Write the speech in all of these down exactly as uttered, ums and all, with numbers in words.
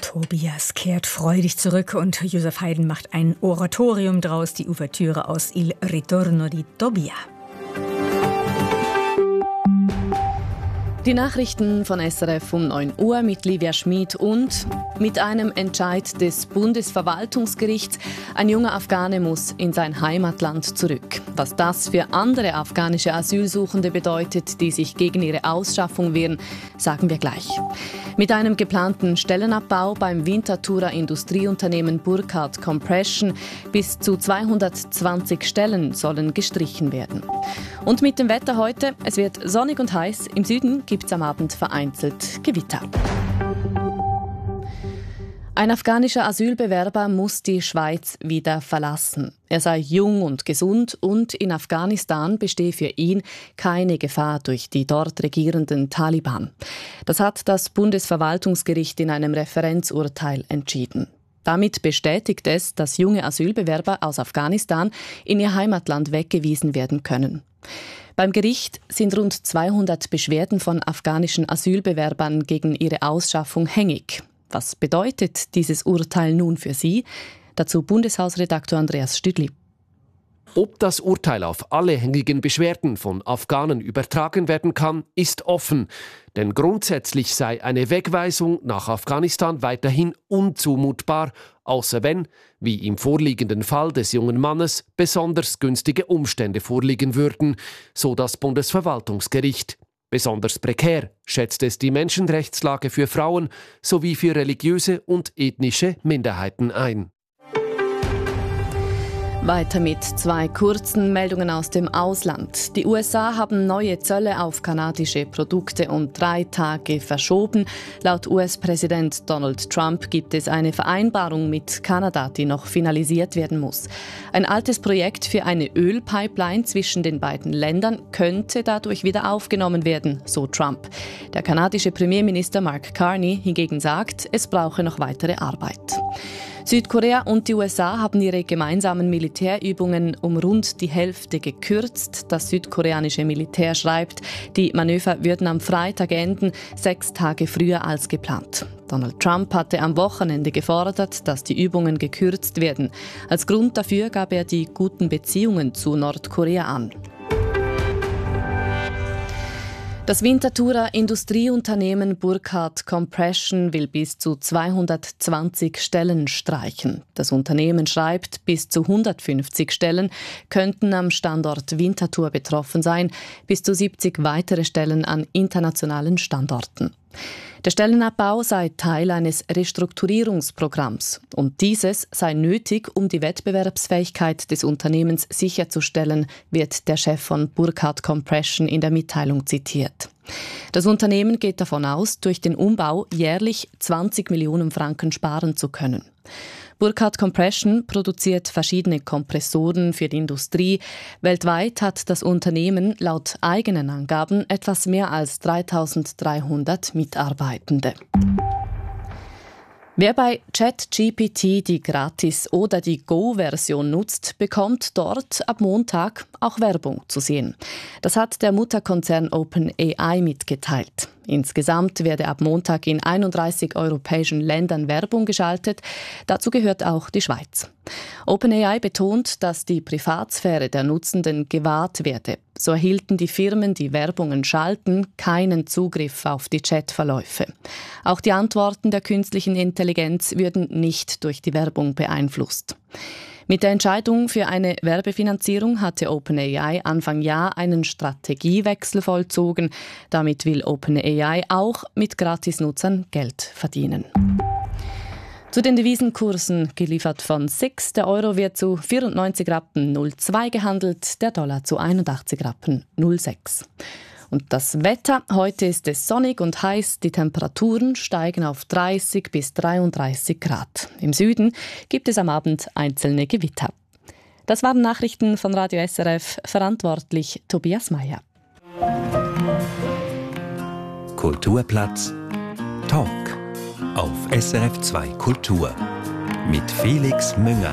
Tobias kehrt freudig zurück und Josef Haydn macht ein Oratorium draus, die Ouvertüre aus Il Ritorno di Tobia. Die Nachrichten von S R F um neun Uhr mit Livia Schmid und mit einem Entscheid des Bundesverwaltungsgerichts. Ein junger Afghane muss in sein Heimatland zurück. Was das für andere afghanische Asylsuchende bedeutet, die sich gegen ihre Ausschaffung wehren, sagen wir gleich. Mit einem geplanten Stellenabbau beim Winterthurer Industrieunternehmen Burkhardt Compression bis zu zweihundertzwanzig Stellen sollen gestrichen werden. Und mit dem Wetter heute, es wird sonnig und heiß. Im Süden gibt es am Abend vereinzelt Gewitter. Ein afghanischer Asylbewerber muss die Schweiz wieder verlassen. Er sei jung und gesund und in Afghanistan bestehe für ihn keine Gefahr durch die dort regierenden Taliban. Das hat das Bundesverwaltungsgericht in einem Referenzurteil entschieden. Damit bestätigt es, dass junge Asylbewerber aus Afghanistan in ihr Heimatland weggewiesen werden können. Beim Gericht sind rund zweihundert Beschwerden von afghanischen Asylbewerbern gegen ihre Ausschaffung hängig. Was bedeutet dieses Urteil nun für Sie? Dazu Bundeshausredakteur Andreas Stüdli. Ob das Urteil auf alle hängigen Beschwerden von Afghanen übertragen werden kann, ist offen. Denn grundsätzlich sei eine Wegweisung nach Afghanistan weiterhin unzumutbar, außer wenn, wie im vorliegenden Fall des jungen Mannes, besonders günstige Umstände vorliegen würden, so das Bundesverwaltungsgericht. Besonders prekär schätzt es die Menschenrechtslage für Frauen sowie für religiöse und ethnische Minderheiten ein. Weiter mit zwei kurzen Meldungen aus dem Ausland. Die U S A haben neue Zölle auf kanadische Produkte um drei Tage verschoben. Laut U S-Präsident Donald Trump gibt es eine Vereinbarung mit Kanada, die noch finalisiert werden muss. Ein altes Projekt für eine Ölpipeline zwischen den beiden Ländern könnte dadurch wieder aufgenommen werden, so Trump. Der kanadische Premierminister Mark Carney hingegen sagt, es brauche noch weitere Arbeit. Südkorea und die U S A haben ihre gemeinsamen Militärübungen um rund die Hälfte gekürzt. Das südkoreanische Militär schreibt, die Manöver würden am Freitag enden, sechs Tage früher als geplant. Donald Trump hatte am Wochenende gefordert, dass die Übungen gekürzt werden. Als Grund dafür gab er die guten Beziehungen zu Nordkorea an. Das Winterthurer Industrieunternehmen Burkhardt Compression will bis zu zweihundertzwanzig Stellen streichen. Das Unternehmen schreibt, bis zu hundertfünfzig Stellen könnten am Standort Winterthur betroffen sein, bis zu siebzig weitere Stellen an internationalen Standorten. Der Stellenabbau sei Teil eines Restrukturierungsprogramms und dieses sei nötig, um die Wettbewerbsfähigkeit des Unternehmens sicherzustellen, wird der Chef von Burkhardt Compression in der Mitteilung zitiert. Das Unternehmen geht davon aus, durch den Umbau jährlich zwanzig Millionen Franken sparen zu können. Burkhardt Compression produziert verschiedene Kompressoren für die Industrie. Weltweit hat das Unternehmen laut eigenen Angaben etwas mehr als dreitausenddreihundert Mitarbeitende. Wer bei ChatGPT die Gratis- oder die Go-Version nutzt, bekommt dort ab Montag auch Werbung zu sehen. Das hat der Mutterkonzern OpenAI mitgeteilt. Insgesamt werde ab Montag in einunddreißig europäischen Ländern Werbung geschaltet. Dazu gehört auch die Schweiz. OpenAI betont, dass die Privatsphäre der Nutzenden gewahrt werde. So erhielten die Firmen, die Werbungen schalten, keinen Zugriff auf die Chatverläufe. Auch die Antworten der künstlichen Intelligenz würden nicht durch die Werbung beeinflusst. Mit der Entscheidung für eine Werbefinanzierung hatte OpenAI Anfang Jahr einen Strategiewechsel vollzogen. Damit will OpenAI auch mit Gratisnutzern Geld verdienen. Zu den Devisenkursen, geliefert von Six. Der Euro wird zu vierundneunzig Rappen null Komma zwei gehandelt, der Dollar zu einundachtzig Rappen null Komma sechs. Und das Wetter, heute ist es sonnig und heiß, die Temperaturen steigen auf dreißig bis dreiunddreißig Grad. Im Süden gibt es am Abend einzelne Gewitter. Das waren Nachrichten von Radio S R F, verantwortlich Tobias Meyer. Kulturplatz Talk auf S R F zwei Kultur mit Felix Münger.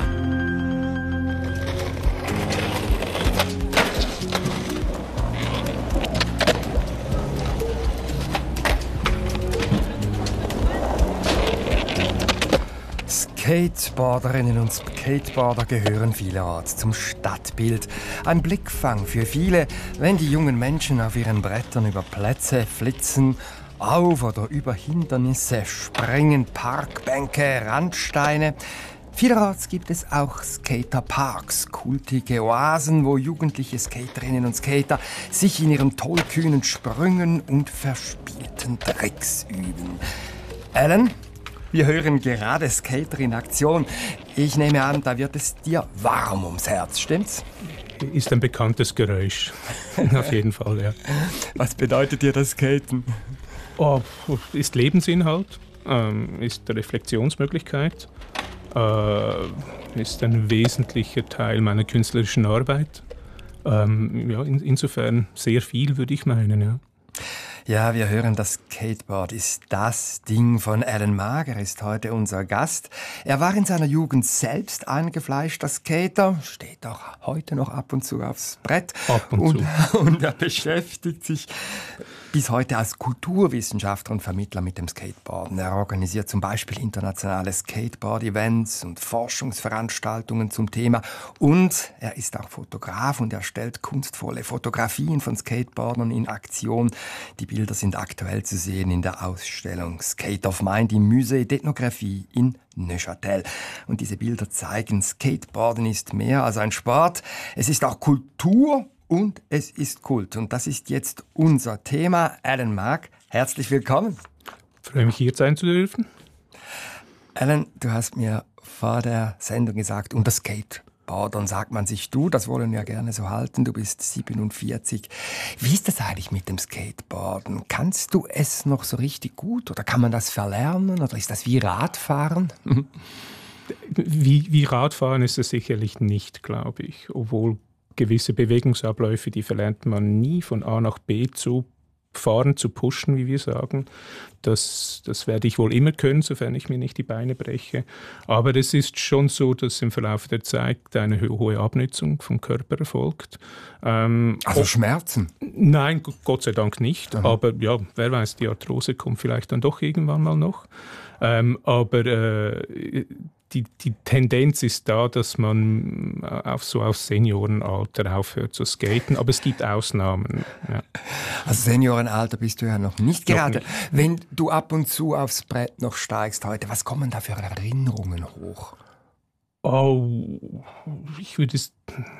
Skateboarderinnen und Skateboarder gehören vielerorts zum Stadtbild. Ein Blickfang für viele, wenn die jungen Menschen auf ihren Brettern über Plätze flitzen, auf oder über Hindernisse springen, Parkbänke, Randsteine. Vielerorts gibt es auch Skaterparks, kultige Oasen, wo jugendliche Skaterinnen und Skater sich in ihren tollkühnen Sprüngen und verspielten Tricks üben. Alan, wir hören gerade Skater in Aktion. Ich nehme an, da wird es dir warm ums Herz, stimmt's? Ist ein bekanntes Geräusch. Auf jeden Fall, ja. Was bedeutet dir das Skaten? Oh, ist Lebensinhalt, ähm, ist Reflexionsmöglichkeit, äh, ist ein wesentlicher Teil meiner künstlerischen Arbeit. Ähm, ja, in, insofern sehr viel, würde ich meinen, ja. Ja, wir hören, das Skateboard ist das Ding von Alan Maag. Er ist heute unser Gast. Er war in seiner Jugend selbst eingefleischter Skater, steht auch heute noch ab und zu aufs Brett. Ab und, und zu. Und er beschäftigt sich bis heute als Kulturwissenschaftler und Vermittler mit dem Skateboarden. Er organisiert zum Beispiel internationale Skateboard-Events und Forschungsveranstaltungen zum Thema. Und er ist auch Fotograf und erstellt kunstvolle Fotografien von Skateboardern in Aktion. Die Bilder sind aktuell zu sehen in der Ausstellung Skate of Mind im Musée d'Ethnographie in Neuchâtel. Und diese Bilder zeigen, Skateboarden ist mehr als ein Sport. Es ist auch Kultur und es ist Kult. Und das ist jetzt unser Thema. Alan Maag, herzlich willkommen. Ich freue mich, hier sein zu dürfen. Alan, du hast mir vor der Sendung gesagt, unter Skateboardern sagt man sich du. Das wollen wir gerne so halten. Du bist siebenundvierzig. Wie ist das eigentlich mit dem Skateboarden? Kannst du es noch so richtig gut? Oder kann man das verlernen? Oder ist das wie Radfahren? Wie, wie Radfahren ist es sicherlich nicht, glaube ich. Obwohl gewisse Bewegungsabläufe, die verlernt man nie, von A nach B zu fahren, zu pushen, wie wir sagen. Das, das werde ich wohl immer können, sofern ich mir nicht die Beine breche. Aber es ist schon so, dass im Verlauf der Zeit eine hohe Abnutzung vom Körper erfolgt. Ähm, also ob, Schmerzen? Nein, Gott sei Dank nicht. Aha. Aber ja, wer weiß, die Arthrose kommt vielleicht dann doch irgendwann mal noch. Ähm, aber äh, Die, die Tendenz ist da, dass man auf so auf Seniorenalter aufhört zu skaten, aber es gibt Ausnahmen. Ja. Also Seniorenalter bist du ja noch nicht Noch gerade. nicht. Wenn du ab und zu aufs Brett noch steigst heute, was kommen da für Erinnerungen hoch? Oh, ich würde es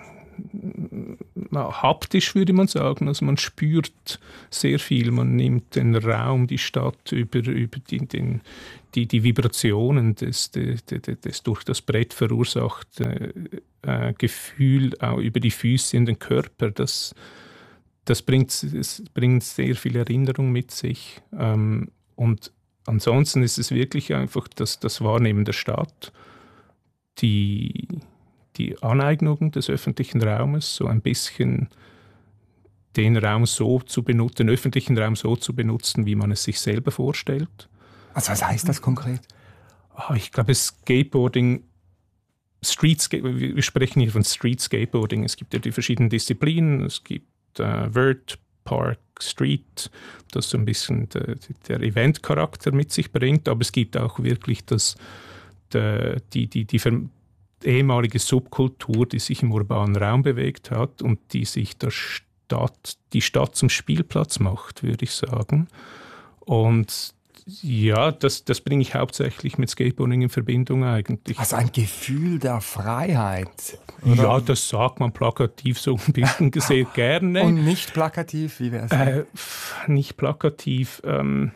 na, haptisch würde man sagen, also man spürt sehr viel, man nimmt den Raum, die Stadt über, über die, den, die, die Vibrationen des, des, des, des durch das Brett verursachte äh, Gefühl auch über die Füße in den Körper, das, das bringt, es bringt sehr viel Erinnerung mit sich. Ähm, und ansonsten ist es wirklich einfach das, das Wahrnehmen der Stadt, die die Aneignung des öffentlichen Raumes, so ein bisschen den Raum so zu benutzen, den öffentlichen Raum so zu benutzen, wie man es sich selber vorstellt. Also was heißt das konkret? Ich glaube, Skateboarding, Street, wir sprechen hier von Street Skateboarding. Es gibt ja die verschiedenen Disziplinen. Es gibt äh, Vert, Park, Street, das so ein bisschen der, der Event-Charakter mit sich bringt. Aber es gibt auch wirklich das, der, die, die, die, die ehemalige Subkultur, die sich im urbanen Raum bewegt hat und die sich der Stadt, die Stadt zum Spielplatz macht, würde ich sagen. Und ja, das, das bringe ich hauptsächlich mit Skateboarding in Verbindung eigentlich. Also ein Gefühl der Freiheit. Oder? Ja, das sagt man plakativ so ein bisschen sehr gerne. Und nicht plakativ, wie wäre es? Äh, nicht plakativ. Ähm,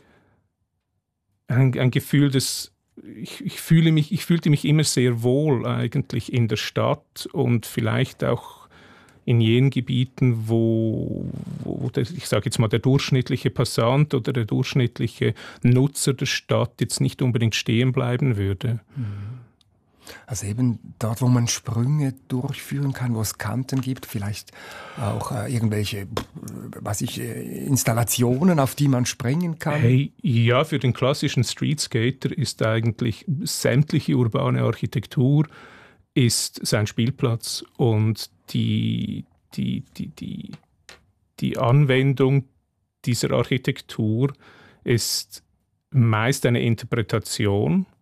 ein, ein Gefühl des Ich, ich, fühle mich, ich fühlte mich immer sehr wohl eigentlich in der Stadt und vielleicht auch in jenen Gebieten, wo, wo der, ich sage jetzt mal, der durchschnittliche Passant oder der durchschnittliche Nutzer der Stadt jetzt nicht unbedingt stehen bleiben würde. Also eben dort, wo man Sprünge durchführen kann, wo es Kanten gibt, vielleicht auch äh, irgendwelche was ich, äh, Installationen, auf die man springen kann. Hey, ja, für den klassischen Streetskater ist eigentlich sämtliche urbane Architektur ist sein Spielplatz und die, die, die, die, die Anwendung dieser Architektur ist meist eine Interpretation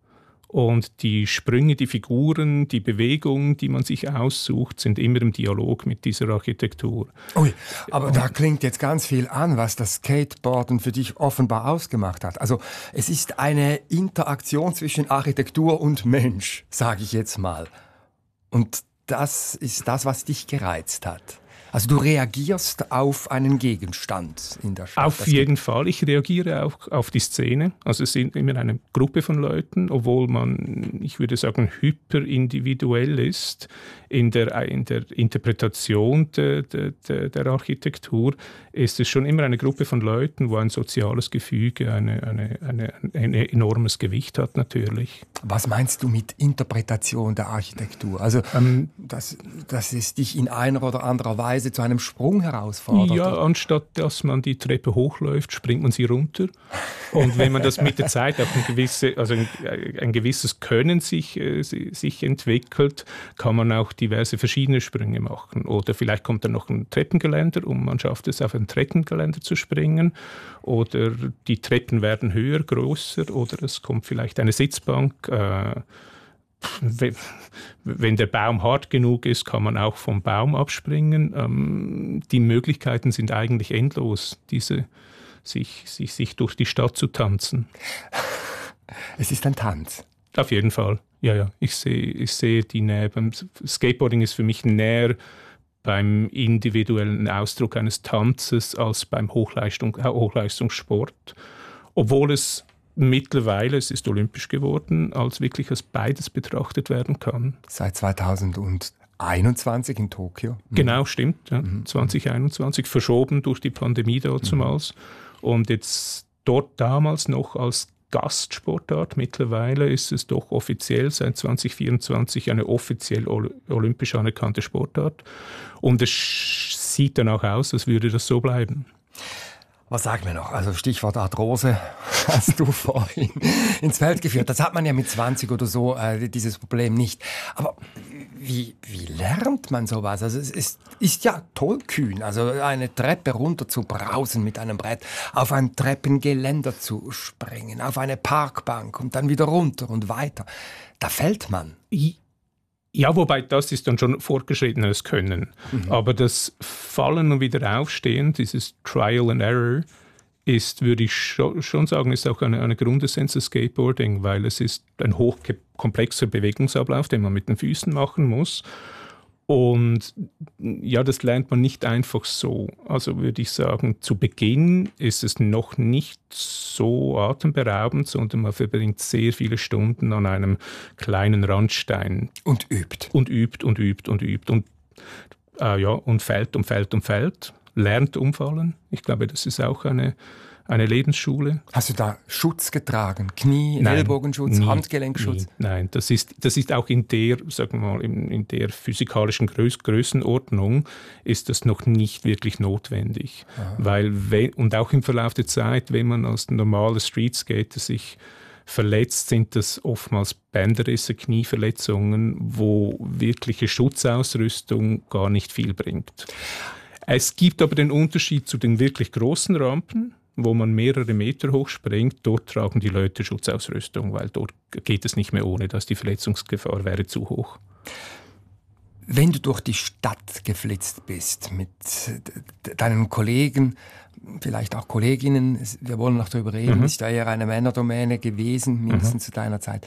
Und die Sprünge, die Figuren, die Bewegungen, die man sich aussucht, sind immer im Dialog mit dieser Architektur. Ui, aber da klingt jetzt ganz viel an, was das Skateboarden für dich offenbar ausgemacht hat. Also es ist eine Interaktion zwischen Architektur und Mensch, sage ich jetzt mal. Und das ist das, was dich gereizt hat. Also du reagierst auf einen Gegenstand in der Stadt. Auf jeden Fall. Ich reagiere auch auf die Szene. Also es sind immer eine Gruppe von Leuten, obwohl man, ich würde sagen, hyperindividuell ist in der, in der Interpretation de, de, de, der Architektur, ist es schon immer eine Gruppe von Leuten, wo ein soziales Gefüge eine, eine, eine, ein enormes Gewicht hat natürlich. Was meinst du mit Interpretation der Architektur? Also ähm, dass, dass es dich in einer oder anderer Weise zu einem Sprung herausfordert? Ja, anstatt dass man die Treppe hochläuft, springt man sie runter. Und wenn man das mit der Zeit auch ein, gewisse, also ein, ein gewisses Können sich, äh, sich entwickelt, kann man auch diverse verschiedene Sprünge machen. Oder vielleicht kommt dann noch ein Treppengeländer und man schafft es, auf ein Treppengeländer zu springen. Oder die Treppen werden höher, größer. Oder es kommt vielleicht eine Sitzbank. Äh, Wenn der Baum hart genug ist, kann man auch vom Baum abspringen. Ähm, die Möglichkeiten sind eigentlich endlos, diese, sich, sich, sich durch die Stadt zu tanzen. Es ist ein Tanz. Auf jeden Fall. Ja, ja. Ich sehe, ich sehe die Nähe. Beim Skateboarding ist für mich näher beim individuellen Ausdruck eines Tanzes als beim Hochleistung, Hochleistungssport. Obwohl es mittlerweile, es ist olympisch geworden, als wirklich als beides betrachtet werden kann. Seit zweitausendeinundzwanzig in Tokio. Mhm. Genau, stimmt. Ja. Mhm. zwanzig einundzwanzig, verschoben durch die Pandemie damals. Mhm. Und jetzt dort damals noch als Gastsportart. Mittlerweile ist es doch offiziell seit zwanzig vierundzwanzig eine offiziell olympisch anerkannte Sportart. Und es sieht dann auch aus, als würde das so bleiben. Was sagen wir noch? Also Stichwort Arthrose hast du vorhin ins Feld geführt. Das hat man ja mit zwanzig oder so, äh, dieses Problem nicht. Aber wie, wie lernt man sowas? Also es ist, ist ja tollkühn, also eine Treppe runter zu brausen mit einem Brett, auf ein Treppengeländer zu springen, auf eine Parkbank und dann wieder runter und weiter. Da fällt man. Ja, wobei das ist dann schon fortgeschrittenes Können. Mhm. Aber das Fallen und wieder Aufstehen, dieses Trial and Error, ist, würde ich schon sagen, ist auch eine, eine Grundessenz des Skateboarding, weil es ist ein hochkomplexer Bewegungsablauf, den man mit den Füßen machen muss. Und ja, das lernt man nicht einfach so. Also würde ich sagen, zu Beginn ist es noch nicht so atemberaubend, sondern man verbringt sehr viele Stunden an einem kleinen Randstein. Und übt. Und übt und übt und übt. Und, äh, ja, und fällt und fällt und fällt. Lernt umfallen. Ich glaube, das ist auch eine, eine Lebensschule. Hast du da Schutz getragen? Knie, Nein, Ellbogenschutz, nie, Handgelenkschutz? Nie. Nein, das ist, das ist auch in der, sagen wir mal, in, in der physikalischen Größ- Größenordnung ist das noch nicht wirklich notwendig. Aha. Weil, wenn, und auch im Verlauf der Zeit, wenn man als normaler Streetskater sich verletzt, sind das oftmals Bänderrisse, Knieverletzungen, wo wirkliche Schutzausrüstung gar nicht viel bringt. Es gibt aber den Unterschied zu den wirklich großen Rampen, wo man mehrere Meter hoch springt. Dort tragen die Leute Schutzausrüstung, weil dort geht es nicht mehr ohne, dass die Verletzungsgefahr wäre zu hoch. Wenn du durch die Stadt geflitzt bist mit deinen Kollegen, vielleicht auch Kolleginnen, wir wollen noch darüber reden, mhm. ist ja eher eine Männerdomäne gewesen, mindestens mhm. zu deiner Zeit.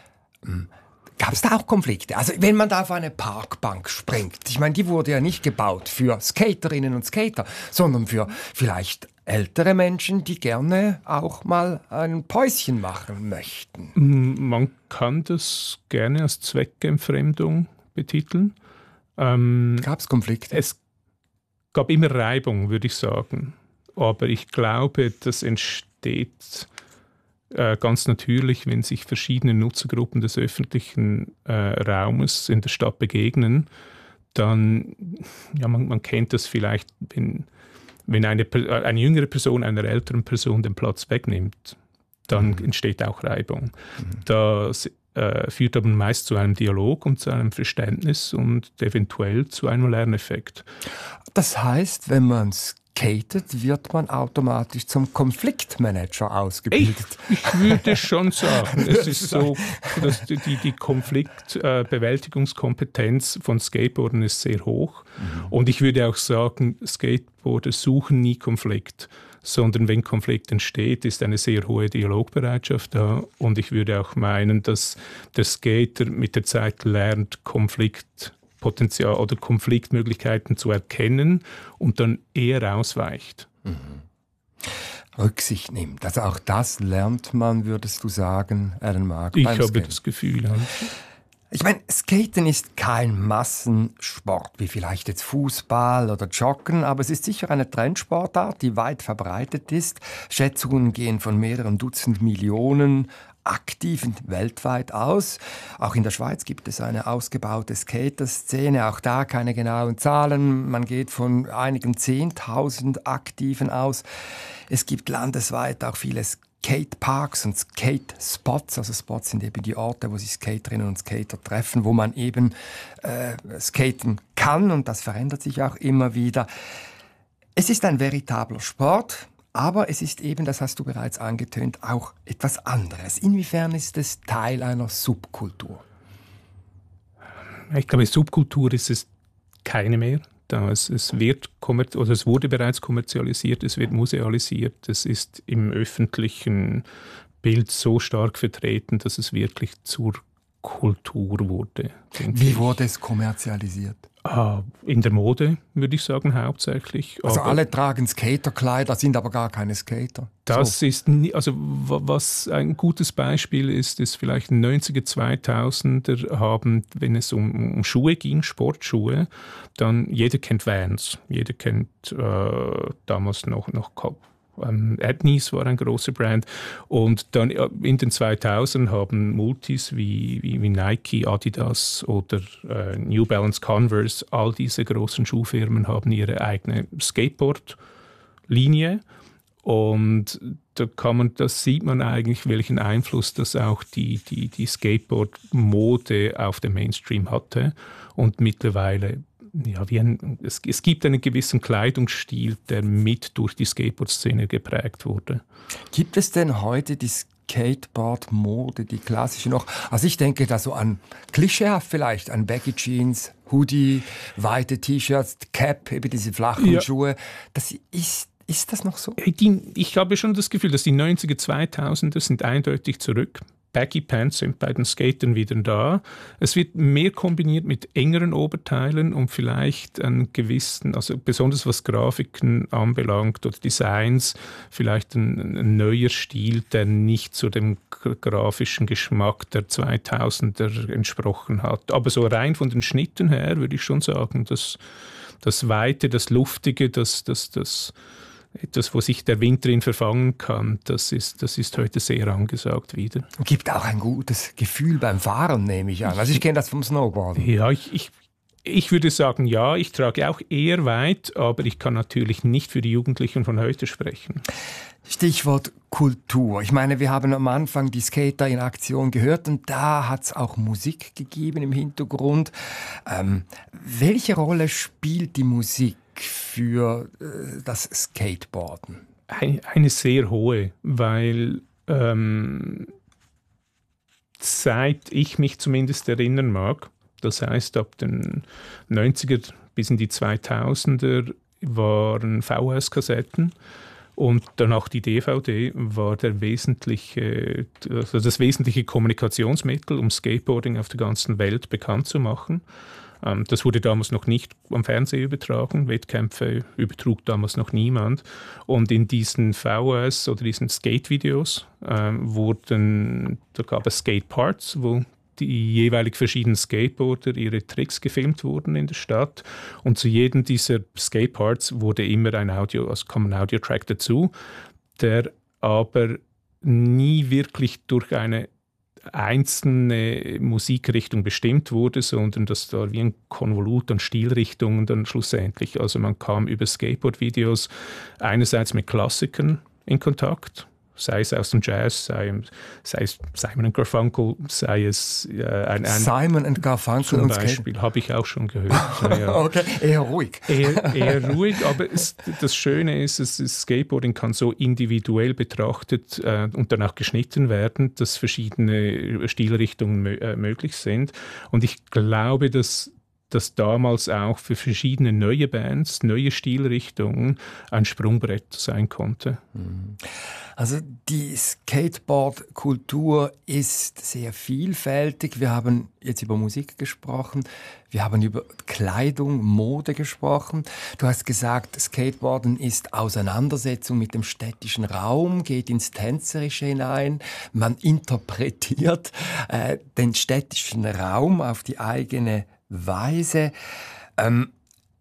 Gab es da auch Konflikte? Also wenn man da auf eine Parkbank springt, ich meine, die wurde ja nicht gebaut für Skaterinnen und Skater, sondern für vielleicht ältere Menschen, die gerne auch mal ein Päuschen machen möchten. Man kann das gerne als Zweckentfremdung betiteln. Ähm, gab es Konflikte? Es gab immer Reibung, würde ich sagen. Aber ich glaube, das entsteht äh, ganz natürlich, wenn sich verschiedene Nutzergruppen des öffentlichen äh, Raumes in der Stadt begegnen. Dann, ja, man, man kennt das vielleicht, wenn, wenn eine, eine jüngere Person einer älteren Person den Platz wegnimmt, dann mhm. entsteht auch Reibung. Mhm. Das äh, führt aber meist zu einem Dialog und zu einem Verständnis und eventuell zu einem Lerneffekt. Das heißt, wenn man skatet, wird man automatisch zum Konfliktmanager ausgebildet. Ich, ich würde schon sagen, es ist so, dass die, die Konfliktbewältigungskompetenz von Skateboardern ist sehr hoch. Mhm. Und ich würde auch sagen, Skateboarder suchen nie Konflikt, sondern wenn Konflikt entsteht, ist eine sehr hohe Dialogbereitschaft da. Und ich würde auch meinen, dass der Skater mit der Zeit lernt, Konfliktpotenzial oder Konfliktmöglichkeiten zu erkennen und dann eher ausweicht. Mhm. Rücksicht nimmt. Also auch das lernt man, würdest du sagen, Alan Mark? Ich habe Skaten. Das Gefühl. Ja. Ich meine, Skaten ist kein Massensport, wie vielleicht jetzt Fußball oder Joggen, aber es ist sicher eine Trendsportart, die weit verbreitet ist. Schätzungen gehen von mehreren Dutzend Millionen Aktiven weltweit aus. Auch in der Schweiz gibt es eine ausgebaute Skater-Szene, auch da keine genauen Zahlen. Man geht von einigen Zehntausend Aktiven aus. Es gibt landesweit auch viele Skateparks und Skate-Spots, also Spots sind eben die Orte, wo sich Skaterinnen und Skater treffen, wo man eben äh, skaten kann, und das verändert sich auch immer wieder. Es ist ein veritabler Sport, aber es ist eben, das hast du bereits angetönt, auch etwas anderes. Inwiefern ist es Teil einer Subkultur? Ich glaube, Subkultur ist es keine mehr. Es, es, wird oder es wurde bereits kommerzialisiert, es wird musealisiert, es ist im öffentlichen Bild so stark vertreten, dass es wirklich zur Kultur wurde. Wie ich. wurde es kommerzialisiert? Ah, in der Mode, würde ich sagen, hauptsächlich. Also aber alle tragen Skaterkleider, sind aber gar keine Skater. Das so. ist, nie, also was ein gutes Beispiel ist, ist vielleicht neunziger, zweitausender haben, wenn es um, um Schuhe ging, Sportschuhe, dann jeder kennt Vans, jeder kennt äh, damals noch, noch Ähm, Etnies war ein großer Brand, und dann in den zweitausendern haben Multis wie, wie, wie Nike, Adidas oder äh, New Balance, Converse, all diese großen Schuhfirmen haben ihre eigene Skateboard-Linie, und da kann man, das sieht man eigentlich, welchen Einfluss das auch die, die, die Skateboard-Mode auf den Mainstream hatte, und mittlerweile Ja, wie ein, es, es gibt einen gewissen Kleidungsstil, der mit durch die Skateboard-Szene geprägt wurde. Gibt es denn heute die Skateboard-Mode, die klassische noch? Also ich denke da so an klischeehaft vielleicht, an Baggy Jeans, Hoodie, weite T-Shirts, Cap, eben diese flachen ja. Schuhe. Das ist, ist das noch so? Die, ich habe schon das Gefühl, dass die neunziger, zweitausender sind eindeutig zurück. Baggy Pants sind bei den Skatern wieder da. Es wird mehr kombiniert mit engeren Oberteilen und vielleicht einen gewissen, also besonders was Grafiken anbelangt oder Designs, vielleicht ein, ein neuer Stil, der nicht zu dem grafischen Geschmack der zweitausender entsprochen hat. Aber so rein von den Schnitten her würde ich schon sagen, dass das Weite, das Luftige, das, das, das etwas, wo sich der Wind drin verfangen kann, das ist, das ist heute sehr angesagt wieder. Gibt auch ein gutes Gefühl beim Fahren, nehme ich an. Also ich kenne das vom Snowboarden. Ja, ich, ich, ich würde sagen, ja, ich trage auch eher weit, aber ich kann natürlich nicht für die Jugendlichen von heute sprechen. Stichwort Kultur. Ich meine, wir haben am Anfang die Skater in Aktion gehört, und da hat es auch Musik gegeben im Hintergrund. Ähm, welche Rolle spielt die Musik für äh, das Skateboarden? Eine, eine sehr hohe, weil ähm, seit ich mich zumindest erinnern mag, das heißt ab den neunziger bis in die zweitausender waren V H S-Kassetten, und danach die D V D war der wesentliche, also das wesentliche Kommunikationsmittel, um Skateboarding auf der ganzen Welt bekannt zu machen. Das wurde damals noch nicht am Fernsehen übertragen. Wettkämpfe übertrug damals noch niemand. Und in diesen V H S oder diesen Skate-Videos äh, wurden, da gab es Skate-Parts, wo die jeweilig verschiedenen Skateboarder ihre Tricks gefilmt wurden in der Stadt. Und zu jedem dieser Skate-Parts wurde immer ein Audio, also kam ein Audio-Track dazu, der aber nie wirklich durch eine einzelne Musikrichtung bestimmt wurde, sondern das da wie ein Konvolut an Stilrichtungen dann schlussendlich. Also man kam über Skateboard-Videos einerseits mit Klassikern in Kontakt, sei es aus dem Jazz, sei, sei es Simon and Garfunkel, sei es äh, ein, ein Simon and Garfunkel zum Beispiel, habe ich auch schon gehört. Ja, ja. Okay, eher ruhig. Eher, eher ruhig, aber es, das Schöne ist, dass das Skateboarding kann so individuell betrachtet äh, und dann auch geschnitten werden, dass verschiedene Stilrichtungen mö- äh, möglich sind. Und ich glaube, dass dass damals auch für verschiedene neue Bands, neue Stilrichtungen ein Sprungbrett sein konnte. Also die Skateboard-Kultur ist sehr vielfältig. Wir haben jetzt über Musik gesprochen, wir haben über Kleidung, Mode gesprochen. Du hast gesagt, Skateboarden ist Auseinandersetzung mit dem städtischen Raum, geht ins Tänzerische hinein. Man interpretiert äh, den städtischen Raum auf die eigene Weise. Ähm,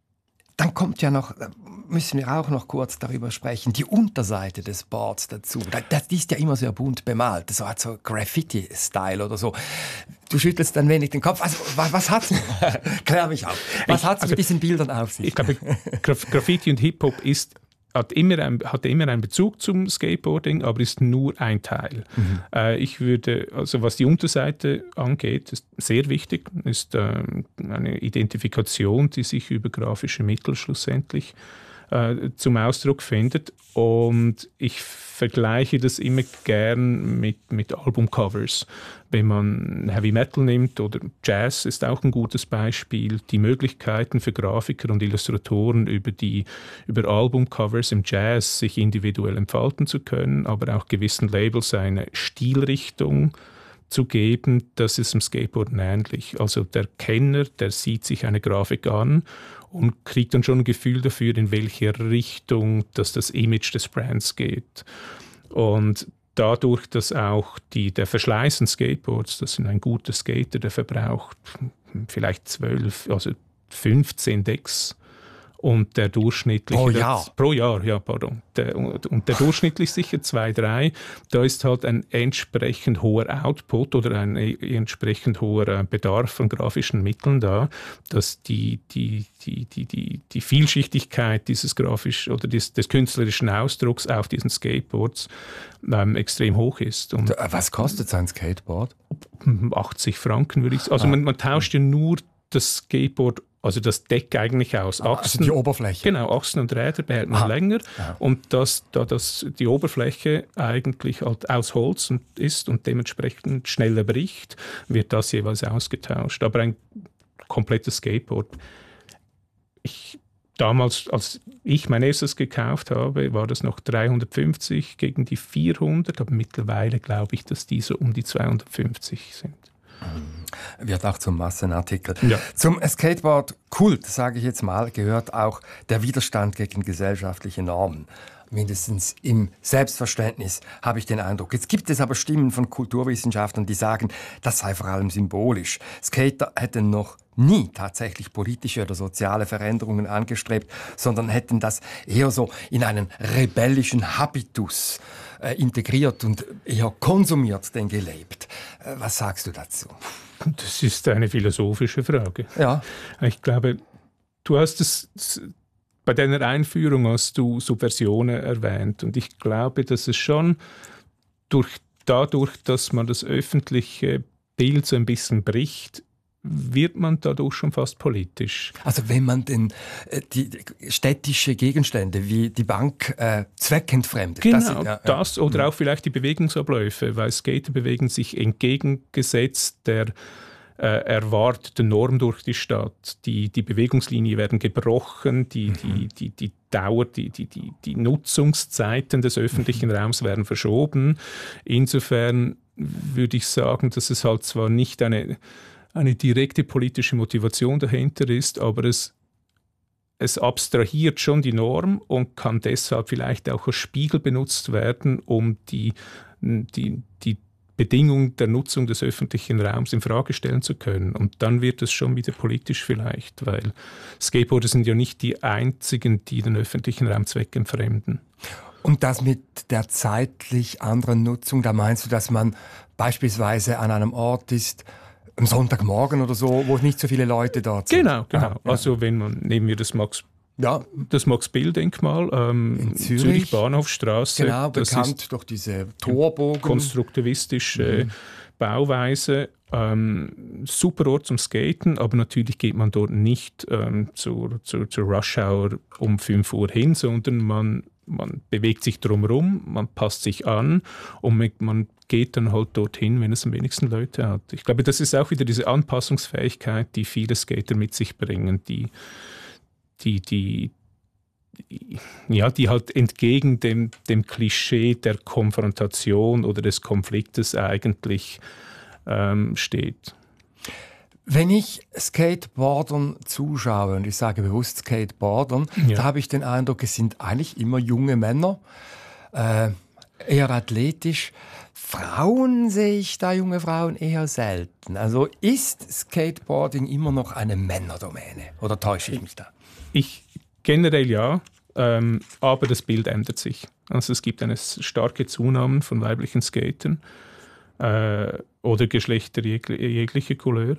dann kommt ja noch, müssen wir auch noch kurz darüber sprechen, die Unterseite des Boards dazu. Das ist ja immer sehr bunt bemalt, so hat so Graffiti-Style oder so. Du schüttelst ein wenig den Kopf. Also, was, was hat's? Klär mich auf. Was hat's also, mit diesen Bildern auf sich? Ich glaube, Graf- Graffiti und Hip-Hop ist Hat immer, ein, hat immer einen Bezug zum Skateboarding, aber ist nur ein Teil. Mhm. Äh, ich würde, also was die Unterseite angeht, ist sehr wichtig, ist äh, eine Identifikation, die sich über grafische Mittel schlussendlich äh, zum Ausdruck findet. Und ich vergleiche das immer gern mit, mit Albumcovers. Wenn man Heavy Metal nimmt oder Jazz ist auch ein gutes Beispiel, die Möglichkeiten für Grafiker und Illustratoren über die über Albumcovers im Jazz sich individuell entfalten zu können, aber auch gewissen Labels eine Stilrichtung zu geben, das ist im Skateboarden ähnlich. Also der Kenner, der sieht sich eine Grafik an und kriegt dann schon ein Gefühl dafür, in welche Richtung dass das Image des Brands geht. Und dadurch, dass auch die, der Verschleiß an Skateboards, das sind ein guter Skater, der verbraucht vielleicht zwölf, also fünfzehn Decks. Und der durchschnittliche... Pro Jahr? Pro Jahr, ja, pardon. Der, und der durchschnittlich sicher zwei, drei. Da ist halt ein entsprechend hoher Output oder ein entsprechend hoher Bedarf an grafischen Mitteln da, dass die, die, die, die, die, die Vielschichtigkeit dieses grafisch oder des, des künstlerischen Ausdrucks auf diesen Skateboards ähm, extrem hoch ist. Und was kostet so ein Skateboard? achtzig Franken würde ich sagen. Also ah. man, man tauscht ja nur das Skateboard, also das Deck eigentlich aus Achsen. Also die Oberfläche. Genau, Achsen und Räder behält man ah. länger. Ja. Und das, da das, die Oberfläche eigentlich halt aus Holz ist und dementsprechend schneller bricht, wird das jeweils ausgetauscht. Aber ein komplettes Skateboard. Ich, damals, als ich mein erstes gekauft habe, war das noch dreihundertfünfzig gegen die vierhundert. Aber mittlerweile glaube ich, dass die so um die zweihundertfünfzig sind. Wird auch zum Massenartikel. Ja. Zum Skateboard-Kult, sage ich jetzt mal, gehört auch der Widerstand gegen gesellschaftliche Normen. Mindestens im Selbstverständnis habe ich den Eindruck. Jetzt gibt es aber Stimmen von Kulturwissenschaftlern, die sagen, das sei vor allem symbolisch. Skater hätten noch nie tatsächlich politische oder soziale Veränderungen angestrebt, sondern hätten das eher so in einen rebellischen Habitus äh, integriert und eher konsumiert denn gelebt. Äh, was sagst du dazu? Das ist eine philosophische Frage. Ja. Ich glaube, du hast es... Bei deiner Einführung hast du Subversionen erwähnt und ich glaube, dass es schon durch, dadurch, dass man das öffentliche Bild so ein bisschen bricht, wird man dadurch schon fast politisch. Also wenn man den, die, die städtische Gegenstände wie die Bank äh, zweckentfremdet. Genau, das, ja, das ja. oder auch vielleicht die Bewegungsabläufe, weil Skater bewegen sich entgegengesetzt der erwartete Norm durch die Stadt. Die, die Bewegungslinien werden gebrochen, die, mhm. die, die, die Dauer, die, die, die, die Nutzungszeiten des öffentlichen mhm. Raums werden verschoben. Insofern würde ich sagen, dass es halt zwar nicht eine, eine direkte politische Motivation dahinter ist, aber es, es abstrahiert schon die Norm und kann deshalb vielleicht auch als Spiegel benutzt werden, um die, die, die Bedingung der Nutzung des öffentlichen Raums in Frage stellen zu können. Und dann wird es schon wieder politisch vielleicht, weil Skateboarder sind ja nicht die einzigen, die den öffentlichen Raum zweckentfremden. Und das mit der zeitlich anderen Nutzung, da meinst du, dass man beispielsweise an einem Ort ist, am Sonntagmorgen oder so, wo nicht so viele Leute dort sind? Genau, genau. Aha, ja. Also wenn man, nehmen wir das Max Ja. Das Max-Bill-Denkmal ähm, in Zürich, Zürich Bahnhofstraße. Genau, das bekannt ist durch diese Torbogen. Konstruktivistische Mhm. Bauweise. Ähm, super Ort zum Skaten, aber natürlich geht man dort nicht ähm, zur, zur, zur Rush-Hour um fünf Uhr hin, sondern man, man bewegt sich drumherum, man passt sich an und man geht dann halt dorthin, wenn es am wenigsten Leute hat. Ich glaube, das ist auch wieder diese Anpassungsfähigkeit, die viele Skater mit sich bringen, die Die, die, die, ja, die halt entgegen dem, dem Klischee der Konfrontation oder des Konfliktes eigentlich ähm, steht. Wenn ich Skateboardern zuschaue, und ich sage bewusst Skateboardern, Ja. da habe ich den Eindruck, es sind eigentlich immer junge Männer, äh, eher athletisch. Frauen sehe ich da, junge Frauen, eher selten. Also ist Skateboarding immer noch eine Männerdomäne? Oder täusche ich mich da? Ich generell ja, ähm, aber das Bild ändert sich. Also es gibt eine starke Zunahme von weiblichen Skatern äh, oder Geschlechter jegl- jeglicher Couleur.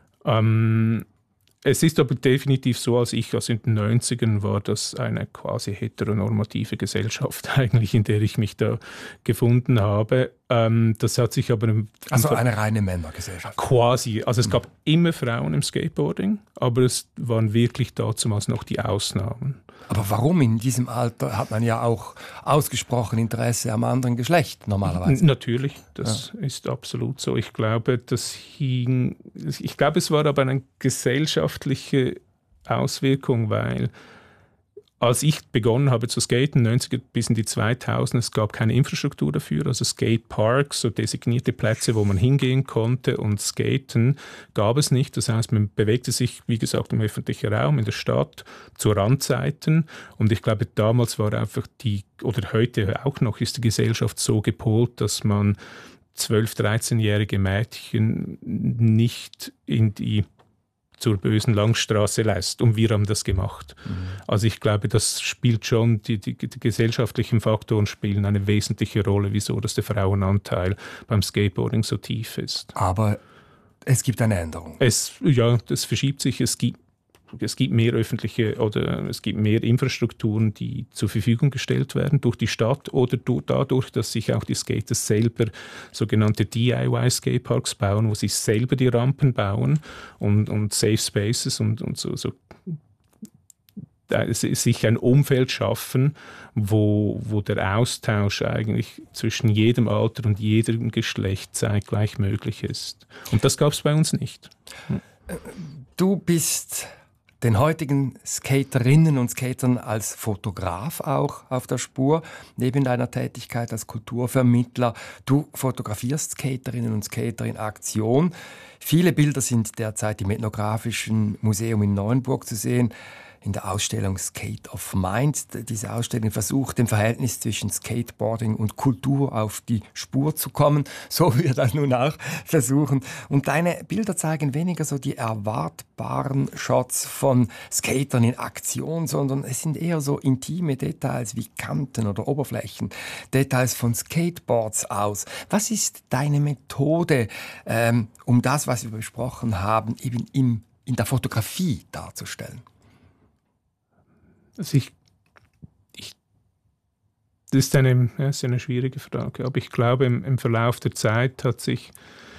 Ähm, es ist aber definitiv so, als ich also in den neunzigern war das eine quasi heteronormative Gesellschaft eigentlich, in der ich mich da gefunden habe. Ähm, das hat sich aber... Im, Also im eine reine Männergesellschaft. Quasi. Also es gab immer Frauen im Skateboarding, aber es waren wirklich damals noch die Ausnahmen. Aber warum? In diesem Alter hat man ja auch ausgesprochen Interesse am anderen Geschlecht normalerweise. N- Natürlich, das ja. ist absolut so. Ich glaube, das hing, ich glaube, es war aber eine gesellschaftliche Auswirkung, weil als ich begonnen habe zu skaten, neunziger bis in die zweitausender, es gab keine Infrastruktur dafür, also Skateparks, so designierte Plätze, wo man hingehen konnte und skaten, gab es nicht. Das heißt, man bewegte sich, wie gesagt, im öffentlichen Raum, in der Stadt, zu Randzeiten. Und ich glaube, damals war einfach die, oder heute auch noch, ist die Gesellschaft so gepolt, dass man zwölf-, dreizehnjährige Mädchen nicht in die zur bösen Langstraße lässt. Und wir haben das gemacht. Mhm. Also ich glaube, das spielt schon, die, die, die gesellschaftlichen Faktoren spielen eine wesentliche Rolle, wieso dass der Frauenanteil beim Skateboarding so tief ist. Aber es gibt eine Änderung. Es, ja, das verschiebt sich. Es gibt, es gibt mehr öffentliche oder es gibt mehr Infrastrukturen, die zur Verfügung gestellt werden durch die Stadt oder durch, dadurch, dass sich auch die Skater selber sogenannte D I Y-Skateparks bauen, wo sie selber die Rampen bauen und, und Safe Spaces und, und so, so sich ein Umfeld schaffen, wo, wo der Austausch eigentlich zwischen jedem Alter und jedem Geschlecht zeitgleich möglich ist. Und das gab es bei uns nicht. Hm. Du bist den heutigen Skaterinnen und Skatern als Fotograf auch auf der Spur, neben deiner Tätigkeit als Kulturvermittler. Du fotografierst Skaterinnen und Skater in Aktion. Viele Bilder sind derzeit im Ethnografischen Museum in Neuenburg zu sehen, in der Ausstellung Skate of Mind. Diese Ausstellung versucht, dem Verhältnis zwischen Skateboarding und Kultur auf die Spur zu kommen. So wir das nun auch versuchen. Und deine Bilder zeigen weniger so die erwartbaren Shots von Skatern in Aktion, sondern es sind eher so intime Details wie Kanten oder Oberflächen, Details von Skateboards aus. Was ist deine Methode, ähm, um das, was wir besprochen haben, eben im, in der Fotografie darzustellen? Also ich, ich, das ist eine, ja, ist eine schwierige Frage, aber ich glaube, im, im Verlauf der Zeit hat sich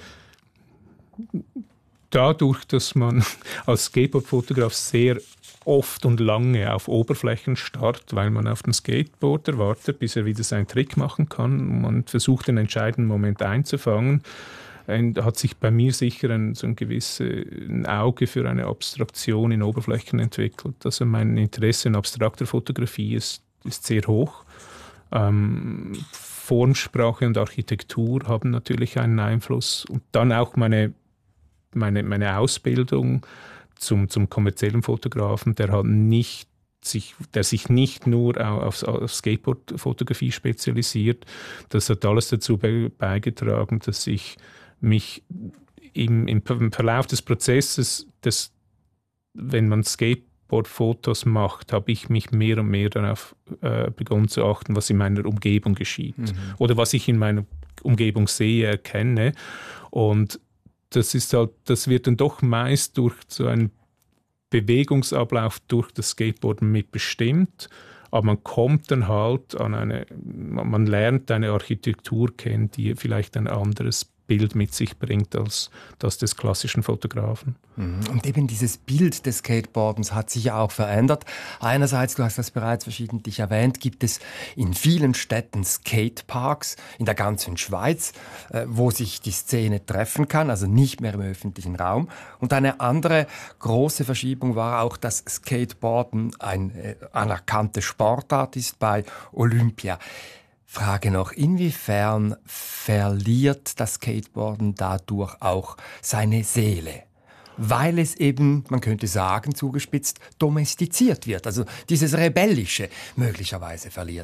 dadurch, dass man als Skateboard-Fotograf sehr oft und lange auf Oberflächen starrt, weil man auf den Skateboarder wartet, bis er wieder seinen Trick machen kann. Man versucht, den entscheidenden Moment einzufangen. Hat sich bei mir sicher ein, so ein gewisses ein Auge für eine Abstraktion in Oberflächen entwickelt. Also mein Interesse in abstrakter Fotografie ist, ist sehr hoch. Ähm, Formsprache und Architektur haben natürlich einen Einfluss. Und dann auch meine, meine, meine Ausbildung zum, zum kommerziellen Fotografen, der hat nicht sich, der sich nicht nur auf, auf Skateboard-Fotografie spezialisiert. Das hat alles dazu be- beigetragen, dass ich mich im, im Verlauf des Prozesses, des, wenn man Skateboard-Fotos macht, habe ich mich mehr und mehr darauf äh, begonnen zu achten, was in meiner Umgebung geschieht. Mhm. Oder was ich in meiner Umgebung sehe, erkenne. Und das ist halt, das wird dann doch meist durch so ein Bewegungsablauf durch das Skateboarden mitbestimmt, aber man kommt dann halt an eine, man lernt eine Architektur kennen, die vielleicht ein anderes Bild mit sich bringt als das des klassischen Fotografen. Und eben dieses Bild des Skateboardens hat sich ja auch verändert. Einerseits, du hast das bereits verschiedentlich erwähnt, gibt es in vielen Städten Skateparks, in der ganzen Schweiz, wo sich die Szene treffen kann, also nicht mehr im öffentlichen Raum. Und eine andere große Verschiebung war auch, dass Skateboarden eine anerkannte Sportart ist bei Olympia. Frage noch, inwiefern verliert das Skateboarden dadurch auch seine Seele? Weil es eben, man könnte sagen, zugespitzt, domestiziert wird. Also dieses Rebellische möglicherweise verliert.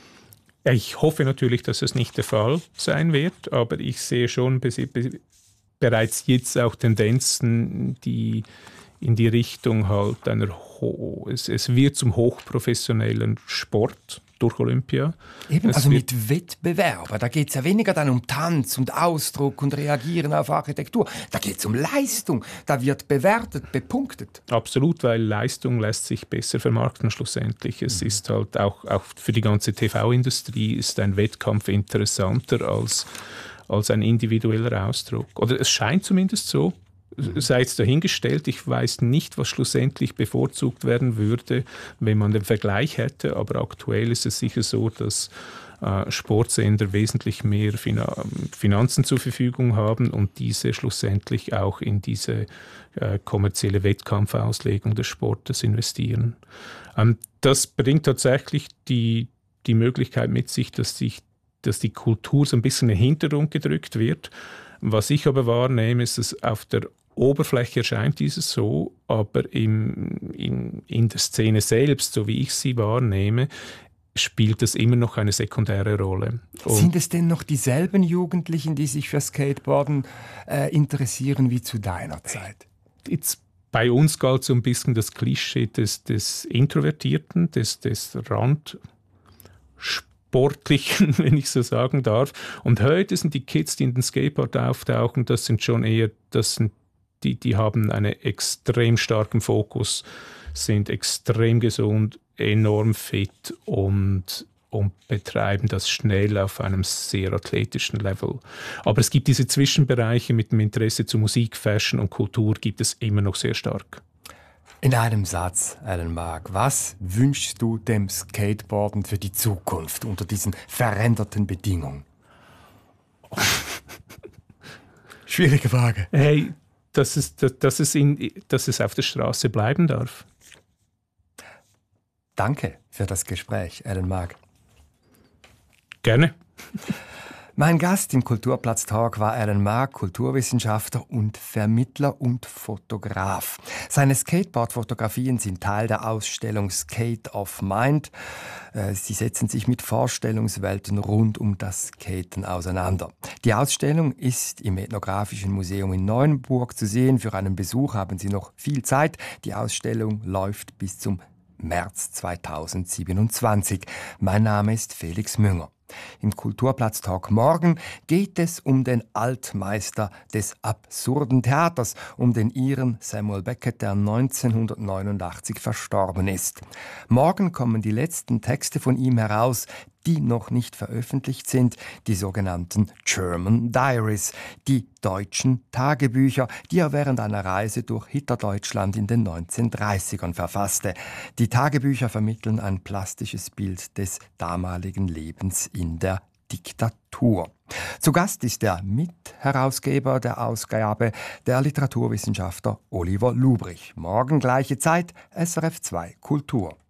Ich hoffe natürlich, dass es nicht der Fall sein wird, aber ich sehe schon bereits jetzt auch Tendenzen, die in die Richtung halt einer Ho- es, es wird zum hochprofessionellen Sport durch Olympia. Eben, es also mit Wettbewerb. Da geht es ja weniger dann um Tanz und Ausdruck und Reagieren auf Architektur. Da geht es um Leistung. Da wird bewertet, bepunktet. Absolut, weil Leistung lässt sich besser vermarkten schlussendlich. Es mhm. ist halt auch, auch für die ganze T V-Industrie ist ein Wettkampf interessanter als, als ein individueller Ausdruck. Oder es scheint zumindest so. Sei es dahingestellt, ich weiß nicht, was schlussendlich bevorzugt werden würde, wenn man den Vergleich hätte, aber aktuell ist es sicher so, dass äh, Sportsender wesentlich mehr Fina- Finanzen zur Verfügung haben und diese schlussendlich auch in diese äh, kommerzielle Wettkampfauslegung des Sportes investieren. Ähm, das bringt tatsächlich die, die Möglichkeit mit sich, dass, sich, dass die Kultur so ein bisschen in den Hintergrund gedrückt wird. Was ich aber wahrnehme, ist, dass auf der Oberfläche erscheint dieses so, aber im, in, in der Szene selbst, so wie ich sie wahrnehme, spielt das immer noch eine sekundäre Rolle. Und sind es denn noch dieselben Jugendlichen, die sich für Skateboarden äh, interessieren wie zu deiner Zeit? Jetzt bei uns galt so ein bisschen das Klischee des, des Introvertierten, des, des Randsportlichen, wenn ich so sagen darf. Und heute sind die Kids, die in den Skateboard auftauchen, das sind schon eher, das sind Die, die haben einen extrem starken Fokus, sind extrem gesund, enorm fit und, und betreiben das schnell auf einem sehr athletischen Level. Aber es gibt diese Zwischenbereiche mit dem Interesse zu Musik, Fashion und Kultur gibt es immer noch sehr stark. In einem Satz, Alan Mark, was wünschst du dem Skateboarden für die Zukunft unter diesen veränderten Bedingungen? Schwierige Frage. Hey, Dass es, dass, es in, dass es auf der Straße bleiben darf. Danke für das Gespräch, Alan Mark. Gerne. Mein Gast im Kulturplatz-Talk war Alan Mark, Kulturwissenschaftler und Vermittler und Fotograf. Seine Skateboard-Fotografien sind Teil der Ausstellung Skate of Mind. Sie setzen sich mit Vorstellungswelten rund um das Skaten auseinander. Die Ausstellung ist im Ethnografischen Museum in Neuenburg zu sehen. Für einen Besuch haben Sie noch viel Zeit. Die Ausstellung läuft bis zum März zweitausendsiebenundzwanzig. Mein Name ist Felix Münger. Im Kulturplatz-Talk morgen geht es um den Altmeister des absurden Theaters, um den Iren Samuel Beckett, der neunzehnhundertneunundachtzig verstorben ist. Morgen kommen die letzten Texte von ihm heraus, die noch nicht veröffentlicht sind, die sogenannten German Diaries, die deutschen Tagebücher, die er während einer Reise durch Hitlerdeutschland in den neunzehnhundertdreißigern verfasste. Die Tagebücher vermitteln ein plastisches Bild des damaligen Lebens in der Diktatur. Zu Gast ist der Mitherausgeber der Ausgabe, der Literaturwissenschaftler Oliver Lubrich. Morgen gleiche Zeit, S R F zwei Kultur.